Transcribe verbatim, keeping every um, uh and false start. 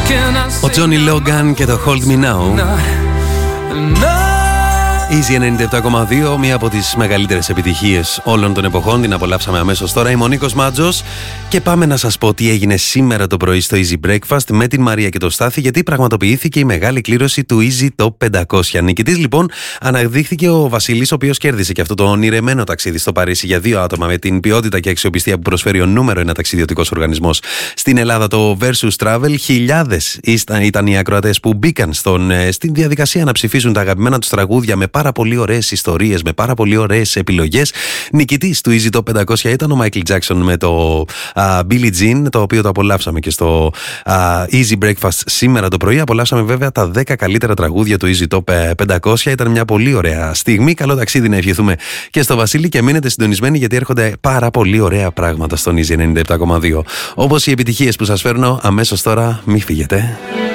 Ο Τζόνι Λόγκαν και το Hold Me Now. Easy ενενήντα επτά κόμμα δύο, μία από τις μεγαλύτερες επιτυχίες όλων των εποχών. Την απολαύσαμε αμέσως τώρα. Είμαι ο Νίκος Μάτζος και πάμε να σας πω τι έγινε σήμερα το πρωί στο Easy Breakfast με την Μαρία και το Στάθη, γιατί πραγματοποιήθηκε η μεγάλη κλήρωση του Easy Top πεντακόσια. Νικητής λοιπόν αναδείχθηκε ο Βασίλης, ο οποίος κέρδισε και αυτό το ονειρεμένο ταξίδι στο Παρίσι για δύο άτομα με την ποιότητα και αξιοπιστία που προσφέρει ο νούμερο ένα ταξιδιωτικός οργανισμός στην Ελλάδα, το Versus Travel. Χιλιάδες ήταν οι ακροατές που μπήκαν στον, στην διαδικασία να ψηφίσουν τα αγαπημένα τους τραγούδια με πάρα πολύ ωραίες ιστορίες, με πάρα πολύ ωραίες επιλογές. Νικητής του Easy Top πεντακόσια ήταν ο Michael Jackson με το uh, Billie Jean, το οποίο το απολαύσαμε και στο uh, Easy Breakfast σήμερα το πρωί. Απολαύσαμε βέβαια τα δέκα καλύτερα τραγούδια του Easy Top πεντακόσια. Ήταν μια πολύ ωραία στιγμή. Καλό ταξίδι να ευχηθούμε και στο Βασίλη και μείνετε συντονισμένοι, γιατί έρχονται πάρα πολύ ωραία πράγματα στον Easy ενενήντα επτά κόμμα δύο. Όπως οι επιτυχίες που σας φέρνω αμέσως τώρα, μη φύγετε.